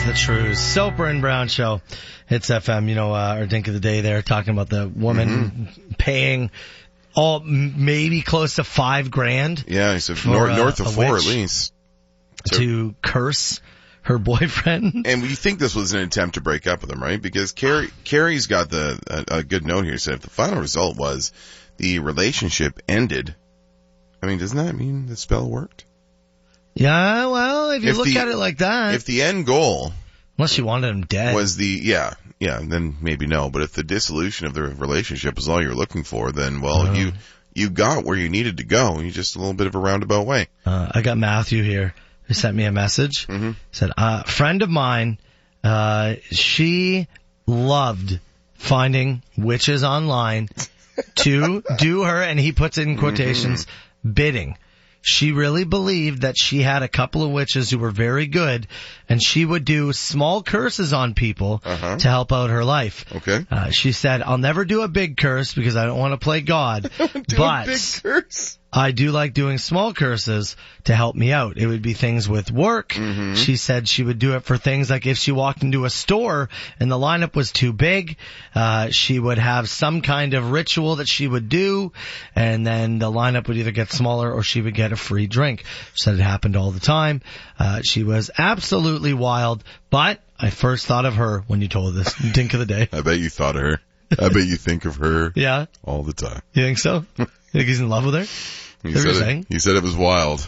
the Trues. Soper and Brown Show. It's FM, our Dink of the Day there, talking about the woman paying maybe close to $5,000. Yeah, he said north of 4 at least. To curse her boyfriend. And you think this was an attempt to break up with him, right? Because Carrie's got a good note here. Said if the final result was the relationship ended, I mean, doesn't that mean the spell worked? Yeah, well, if you look at it like that. If the end goal, unless she wanted him dead, was then maybe no. But if the dissolution of the relationship is all you're looking for, then you got where you needed to go. You just a little bit of a roundabout way. I got Matthew here who sent me a message. Mm-hmm. Said, friend of mine, she loved finding witches online to do her, and he puts it in quotations, bidding. She really believed that she had a couple of witches who were very good, and she would do small curses on people to help out her life. Okay. She said, I'll never do a big curse because I don't want to play God, but a big curse. I do like doing small curses to help me out. It would be things with work. Mm-hmm. She said she would do it for things like if she walked into a store and the lineup was too big, she would have some kind of ritual that she would do, and then the lineup would either get smaller or she would get a free drink. She said it happened all the time. She was absolutely wild, but I first thought of her when you told this Dink of the Day. I bet you thought of her. I bet you think of her all the time. You think so? You think he's in love with her? He said it was wild.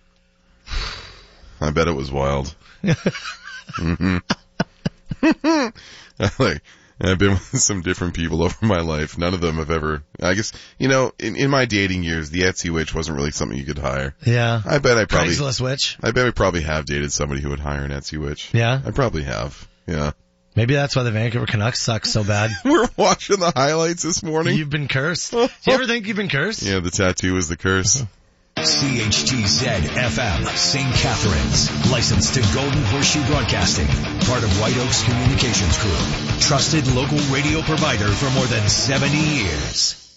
I bet it was wild. Mm-hmm. I've been with some different people over my life. None of them have ever, I guess, in my dating years, the Etsy witch wasn't really something you could hire. Yeah. Craigslist witch. I bet I probably have dated somebody who would hire an Etsy witch. Yeah. I probably have. Yeah. Maybe that's why the Vancouver Canucks suck so bad. We're watching the highlights this morning. You've been cursed. Do you ever think you've been cursed? Yeah, the tattoo is the curse. CHTZ FM, St. Catharines. Licensed to Golden Horseshoe Broadcasting. Part of White Oaks Communications Group. Trusted local radio provider for more than 70 years.